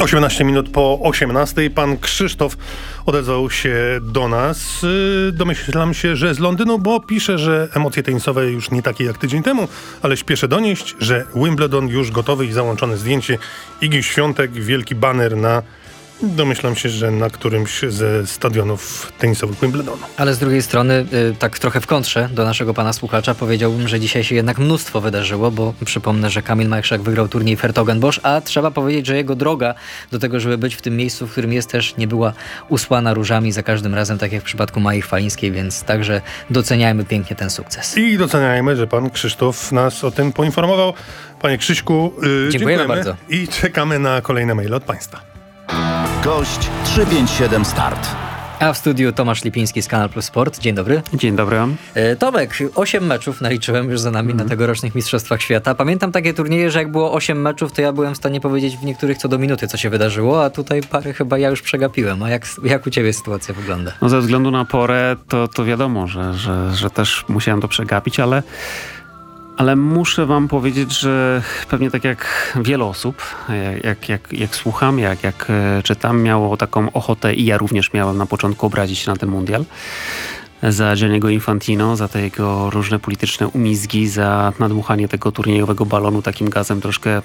18 minut po 18. Pan Krzysztof odezwał się do nas. Domyślam się, że z Londynu, bo pisze, że emocje tenisowe już nie takie jak tydzień temu, ale śpieszę donieść, że Wimbledon już gotowy i załączone zdjęcie. Igi Świątek, wielki baner na... Domyślam się, że na którymś ze stadionów tenisowych Wimbledonu. Ale z drugiej strony, tak trochę w kontrze do naszego pana słuchacza, powiedziałbym, że dzisiaj się jednak mnóstwo wydarzyło, bo przypomnę, że Kamil Majchrzak wygrał turniej Hertogenbosch, a trzeba powiedzieć, że jego droga do tego, żeby być w tym miejscu, w którym jest, też nie była usłana różami za każdym razem, tak jak w przypadku Mai Chwalińskiej, więc także doceniajmy pięknie ten sukces. I doceniajmy, że pan Krzysztof nas o tym poinformował. Panie Krzyśku, dziękujemy bardzo. I czekamy na kolejne maile od państwa. Gość 357 Start. A w studiu Tomasz Lipiński z Kanal Plus Sport. Dzień dobry. Dzień dobry. Tomek, 8 meczów naliczyłem już za nami na tegorocznych Mistrzostwach Świata. Pamiętam takie turnieje, że jak było 8 meczów, to ja byłem w stanie powiedzieć w niektórych co do minuty, co się wydarzyło, a tutaj parę chyba ja już przegapiłem. A jak u ciebie sytuacja wygląda? No ze względu na porę to wiadomo, że też musiałem to przegapić, ale muszę wam powiedzieć, że pewnie tak jak wiele osób, jak słucham, jak czytam, miało taką ochotę i ja również miałem na początku obrazić się na ten mundial. Za Gianniego Infantino, za te jego różne polityczne umizgi, za nadmuchanie tego turniejowego balonu takim gazem troszkę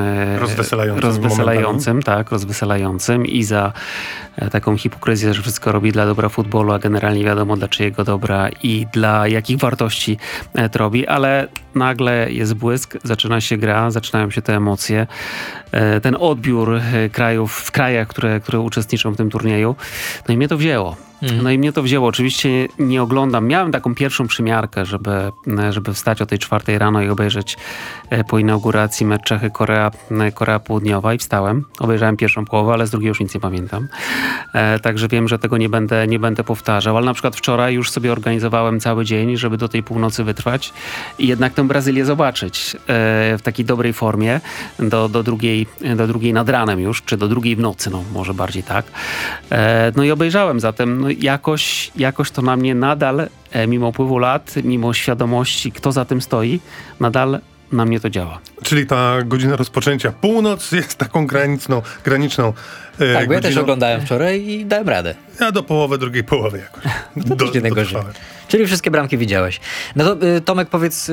rozweselającym i za taką hipokryzję, że wszystko robi dla dobra futbolu, a generalnie wiadomo dla czyjego dobra i dla jakich wartości to robi, ale nagle jest błysk, zaczyna się gra, zaczynają się te emocje, ten odbiór w krajach, które uczestniczą w tym turnieju. No i mnie to wzięło. Oczywiście nie oglądam. Miałem taką pierwszą przymiarkę, żeby wstać o tej 4 rano i obejrzeć po inauguracji mecz Czechy-Korea Południowa i wstałem. Obejrzałem pierwszą połowę, ale z drugiej już nic nie pamiętam. Także wiem, że tego nie będę powtarzał. Ale na przykład wczoraj już sobie organizowałem cały dzień, żeby do tej północy wytrwać i jednak tę Brazylię zobaczyć w takiej dobrej formie do drugiej nad ranem już, czy do drugiej w nocy, no może bardziej tak. No i obejrzałem zatem. Jakoś to na mnie nadal, mimo upływu lat, mimo świadomości, kto za tym stoi, nadal na mnie to działa. Czyli ta godzina rozpoczęcia, północ jest taką graniczną tak, bo ja też oglądałem wczoraj i dałem radę. Ja do połowy, drugiej połowy jakoś. Czyli wszystkie bramki widziałeś. No to Tomek, powiedz...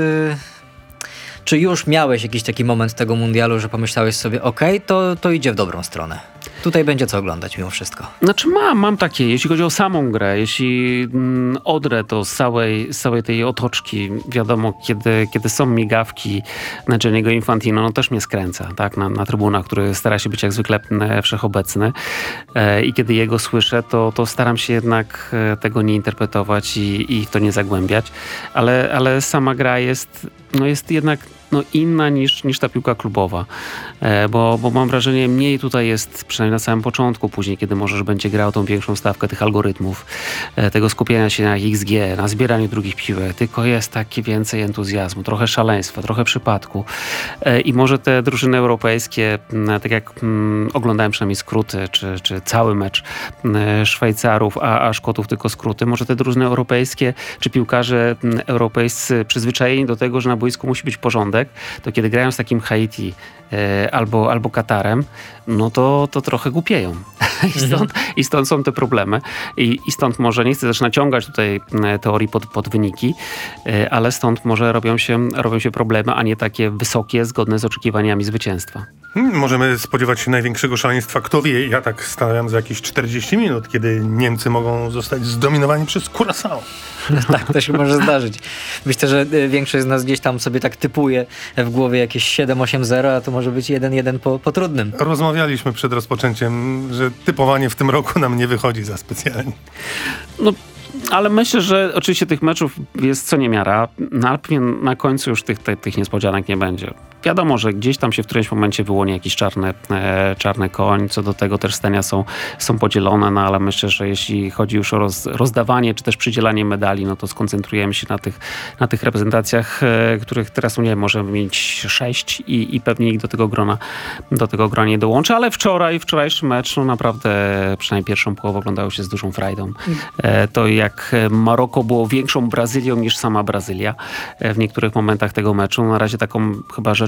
Czy już miałeś jakiś taki moment tego mundialu, że pomyślałeś sobie, to idzie w dobrą stronę. Tutaj będzie co oglądać mimo wszystko. Znaczy mam takie, jeśli chodzi o samą grę, jeśli odrę to z całej tej otoczki, wiadomo, kiedy są migawki na Gianniego Infantino, no też mnie skręca, tak, na trybunach, który stara się być jak zwykle wszechobecny i kiedy jego słyszę, to staram się jednak tego nie interpretować i w to nie zagłębiać, ale sama gra jest jednak inna niż ta piłka klubowa, bo mam wrażenie, mniej tutaj jest, przynajmniej na samym początku, później, kiedy możesz będzie grał tą większą stawkę tych algorytmów, tego skupienia się na XG, na zbieraniu drugich piłek, tylko jest takie więcej entuzjazmu, trochę szaleństwa, trochę przypadku i może te drużyny europejskie, tak jak oglądałem przynajmniej skróty, czy cały mecz Szwajcarów, a Szkotów tylko skróty, może te drużyny europejskie, czy piłkarze europejscy przyzwyczajeni do tego, że na boisku musi być porządek, to kiedy grają z takim Haiti albo Katarem, no to trochę głupieją. I stąd są te problemy. I stąd może, nie chcę też naciągać tutaj teorii pod wyniki, ale stąd może robią się problemy, a nie takie wysokie, zgodne z oczekiwaniami zwycięstwa. Możemy spodziewać się największego szaleństwa. Kto wie, ja tak stawiam za jakieś 40 minut, kiedy Niemcy mogą zostać zdominowani przez Curaçao. Tak, to się może zdarzyć. Myślę, że większość z nas gdzieś tam sobie tak typuje w głowie jakieś 7-8-0, a to może być 1-1 po trudnym. Rozmawialiśmy przed rozpoczęciem, że typowanie w tym roku nam nie wychodzi za specjalnie. No, ale myślę, że oczywiście tych meczów jest co niemiara, ale pewnie na końcu już tych niespodzianek nie będzie. Wiadomo, że gdzieś tam się w którymś momencie wyłoni jakiś czarny koń, co do tego też stania są podzielone, no ale myślę, że jeśli chodzi już o rozdawanie, czy też przydzielanie medali, no to skoncentrujemy się na tych reprezentacjach, których teraz nie możemy mieć 6 i pewnie ich do tego grona nie dołączę, ale wczorajszy mecz, no naprawdę przynajmniej pierwszą połowę oglądało się z dużą frajdą. To jak Maroko było większą Brazylią niż sama Brazylia w niektórych momentach tego meczu. Na razie taką chyba rzecz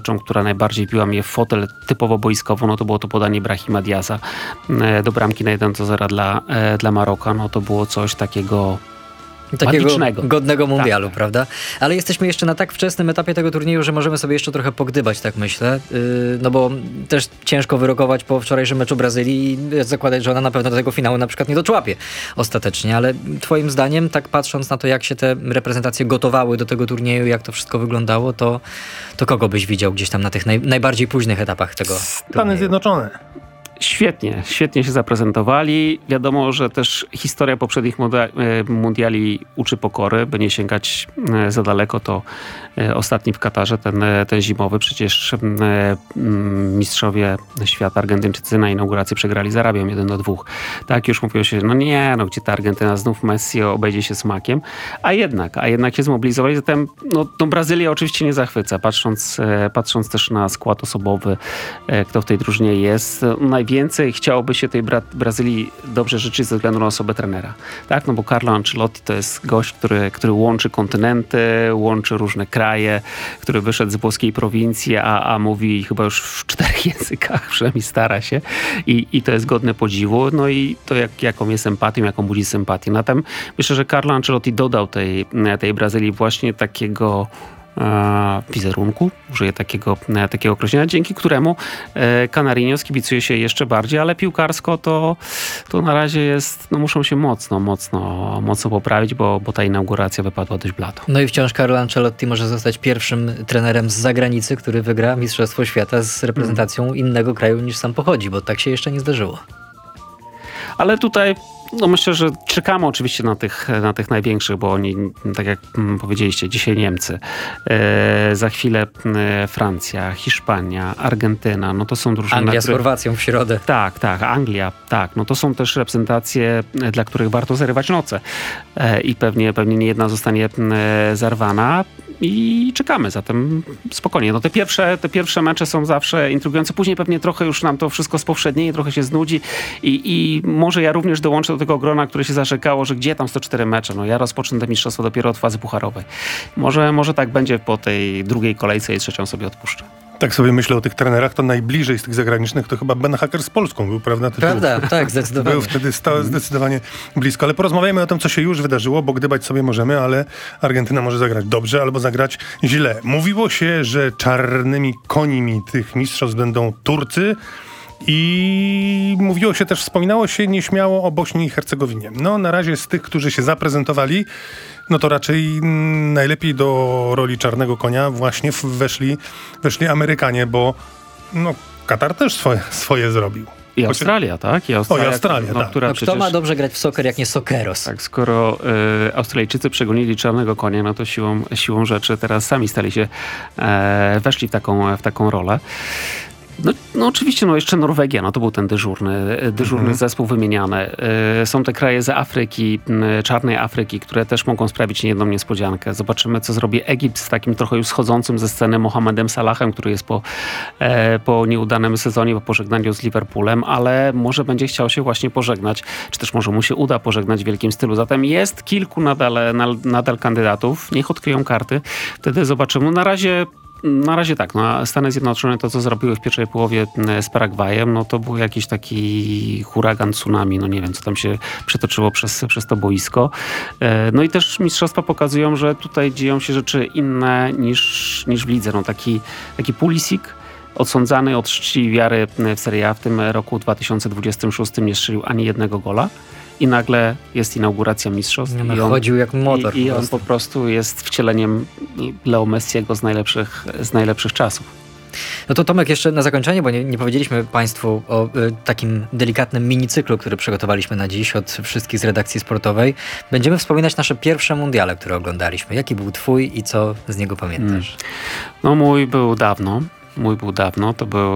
rzeczą, która najbardziej biła mnie w fotel typowo boiskowo, no to było to podanie Brahima Diaza do bramki na 1-0 dla Maroka. No to było coś takiego magicznego. Godnego mundialu, prawda? Ale jesteśmy jeszcze na tak wczesnym etapie tego turnieju, że możemy sobie jeszcze trochę pogdybać, tak myślę. No bo też ciężko wyrokować po wczorajszym meczu Brazylii i zakładać, że ona na pewno do tego finału na przykład nie doczłapie ostatecznie, ale twoim zdaniem, tak patrząc na to, jak się te reprezentacje gotowały do tego turnieju, jak to wszystko wyglądało, to kogo byś widział gdzieś tam na tych najbardziej późnych etapach tego Stany turnieju? Zjednoczone. Świetnie się zaprezentowali. Wiadomo, że też historia poprzednich mundiali uczy pokory, by nie sięgać za daleko. To ostatni w Katarze, ten zimowy, przecież mistrzowie świata Argentyńczycy na inaugurację przegrali z Arabią 1-2. Tak, już mówiło się, gdzie ta Argentyna, znów Messi obejdzie się smakiem. A jednak się zmobilizowali. Zatem Brazylia oczywiście nie zachwyca, patrząc też na skład osobowy, kto w tej drużynie jest. Najwięcej chciałoby się tej Brazylii dobrze życzyć ze względu na osobę trenera. Tak? No bo Carlo Ancelotti to jest gość, który łączy kontynenty, łączy różne kraje, który wyszedł z włoskiej prowincji, a mówi chyba już w 4 językach, przynajmniej stara się. I to jest godne podziwu. No i to jaką jest empatią, jaką budzi sympatię. Zatem myślę, że Carlo Ancelotti dodał tej Brazylii właśnie takiego wizerunku, użyję takiego określenia, dzięki któremu Canarinos kibicuje się jeszcze bardziej, ale piłkarsko to na razie jest, muszą się mocno poprawić, bo ta inauguracja wypadła dość blado. No i wciąż Carlo Ancelotti może zostać pierwszym trenerem z zagranicy, który wygra Mistrzostwo Świata z reprezentacją innego kraju niż sam pochodzi, bo tak się jeszcze nie zdarzyło. Ale tutaj myślę, że czekamy oczywiście na tych największych, bo oni, tak jak powiedzieliście, dzisiaj Niemcy, za chwilę Francja, Hiszpania, Argentyna, to są drużyny... Anglia z Chorwacją w środę. Tak, Anglia, tak. To są też reprezentacje, dla których warto zarywać noce i pewnie nie jedna zostanie zarwana i czekamy, zatem spokojnie. Te pierwsze mecze są zawsze intrygujące, później pewnie trochę już nam to wszystko spowszednieje, trochę się znudzi i może ja również dołączę do tego grona, które się zarzekało, że gdzie tam 104 mecze, ja rozpocznę te mistrzostwo dopiero od fazy pucharowej. Może tak będzie po tej drugiej kolejce i trzecią sobie odpuszczę. Tak sobie myślę o tych trenerach, to najbliżej z tych zagranicznych to chyba Ben Hacker z Polską był, prawda? Prawda, tak, zdecydowanie. Był wtedy zdecydowanie blisko. Ale porozmawiajmy o tym, co się już wydarzyło, bo gdybać sobie możemy, ale Argentyna może zagrać dobrze albo zagrać źle. Mówiło się, że czarnymi konimi tych mistrzostw będą Turcy i mówiło się też, wspominało się nieśmiało o Bośni i Hercegowinie. Na razie z tych, którzy się zaprezentowali, to raczej najlepiej do roli czarnego konia właśnie weszli Amerykanie, bo Katar też swoje zrobił. I Australia, tak? I Australia, tak. Która kto ma dobrze grać w soccer, jak nie Sokeros? Tak, skoro Australijczycy przegonili czarnego konia, to siłą rzeczy teraz sami stali się, weszli w taką rolę. Oczywiście, jeszcze Norwegia, to był ten dyżurny zespół wymieniany. Są te kraje z Afryki, czarnej Afryki, które też mogą sprawić niejedną niespodziankę. Zobaczymy, co zrobi Egipt z takim trochę już schodzącym ze sceny Mohamedem Salahem, który jest po nieudanym sezonie, po pożegnaniu z Liverpoolem, ale może będzie chciał się właśnie pożegnać, czy też może mu się uda pożegnać w wielkim stylu. Zatem jest kilku nadal kandydatów. Niech odkryją karty. Wtedy zobaczymy. Na razie tak, Stany Zjednoczone, to co zrobiły w pierwszej połowie z Paragwajem, to był jakiś taki huragan, tsunami, nie wiem, co tam się przetoczyło przez to boisko. I też mistrzostwa pokazują, że tutaj dzieją się rzeczy inne niż w lidze. Taki Pulisic, odsądzany od czci i wiary w Serie A w tym roku 2026 nie strzelił ani jednego gola. I nagle jest inauguracja mistrzostw. Chodził jak motor. I on po prostu jest wcieleniem Leo Messiego z najlepszych czasów. To Tomek, jeszcze na zakończenie, bo nie powiedzieliśmy Państwu o takim delikatnym minicyklu, który przygotowaliśmy na dziś od wszystkich z redakcji sportowej. Będziemy wspominać nasze pierwsze mundiale, które oglądaliśmy. Jaki był twój i co z niego pamiętasz? Mój był dawno. To był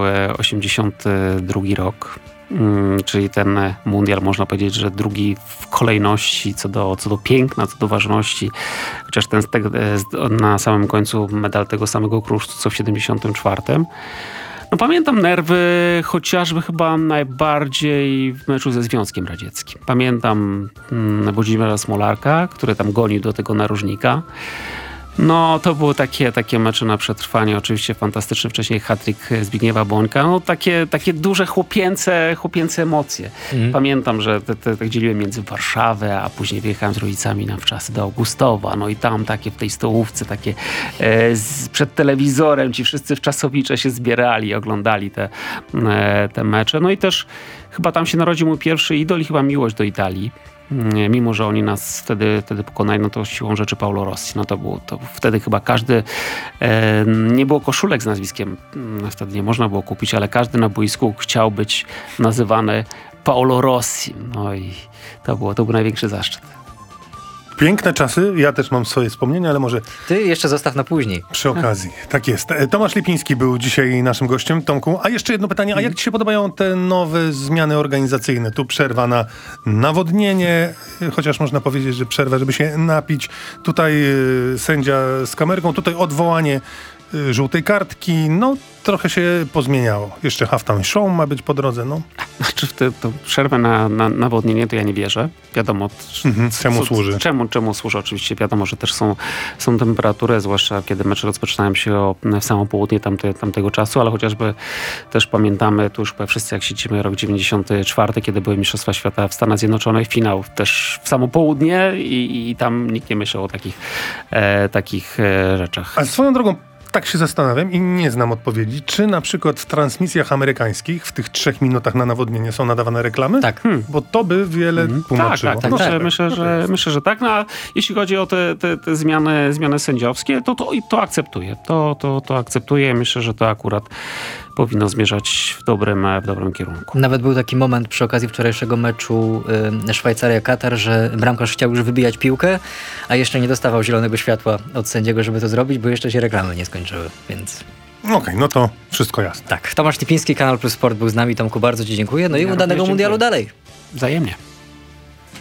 82 rok. Czyli ten mundial, można powiedzieć, że drugi w kolejności co do piękna, co do ważności, chociaż ten na samym końcu medal tego samego kruszcu, co w 74. Pamiętam nerwy chociażby chyba najbardziej w meczu ze Związkiem Radzieckim. Pamiętam Włodzimierza Smolarka, który tam gonił do tego narożnika. No, to były takie mecze na przetrwanie. Oczywiście fantastyczny wcześniej hat-trick Zbigniewa Bońka. No, takie duże chłopięce emocje. Pamiętam, że tak dzieliłem między Warszawę, a później wyjechałem z rodzicami na wczasy do Augustowa. No i tam takie w tej stołówce, takie przed telewizorem ci wszyscy wczasowicze się zbierali, oglądali te mecze. No i też chyba tam się narodził mój pierwszy idol i chyba miłość do Italii. Mimo że oni nas wtedy pokonali, no to siłą rzeczy Paolo Rossi. No to wtedy chyba każdy, nie było koszulek z nazwiskiem, wtedy nie można było kupić, ale każdy na boisku chciał być nazywany Paolo Rossi. No i to był największy zaszczyt. Piękne czasy, ja też mam swoje wspomnienia, ale może Ty jeszcze zostaw na później. przy okazji. Tak jest. Tomasz Lipiński był dzisiaj naszym gościem. Tomku, a jeszcze jedno pytanie. A jak ci się podobają te nowe zmiany organizacyjne? Tu przerwa na nawodnienie, chociaż można powiedzieć, że przerwa, żeby się napić. Tutaj sędzia z kamerką, tutaj odwołanie żółtej kartki. No, trochę się pozmieniało. Jeszcze halftime show ma być po drodze, no. Znaczy w tę przerwę na nawodnienie to ja nie wierzę. Wiadomo, Czemu służy? Czemu służy? Oczywiście wiadomo, że też są temperatury, zwłaszcza kiedy mecze rozpoczynają się w samo południe tamtego czasu, ale chociażby też pamiętamy, tu już wszyscy jak siedzimy, rok 94, kiedy były Mistrzostwa Świata w Stanach Zjednoczonych, finał też w samo południe i tam nikt nie myślał o takich rzeczach. A swoją drogą, tak się zastanawiam i nie znam odpowiedzi, czy na przykład w transmisjach amerykańskich w tych 3 minutach na nawodnienie są nadawane reklamy? Tak. Bo to by wiele tłumaczyło. Tak. Myślę, że tak. No, a jeśli chodzi o te zmiany sędziowskie, to akceptuję. To akceptuję. Myślę, że to akurat powinno zmierzać w dobrym kierunku. Nawet był taki moment przy okazji wczorajszego meczu Szwajcaria-Katar, że bramkarz chciał już wybijać piłkę, a jeszcze nie dostawał zielonego światła od sędziego, żeby to zrobić, bo jeszcze się reklamy nie skończyły, więc... Okej, no to wszystko jasne. Tak, Tomasz Lipiński, Kanal Plus Sport był z nami. Tomku, bardzo ci dziękuję. No i udanego mundialu dalej. Wzajemnie.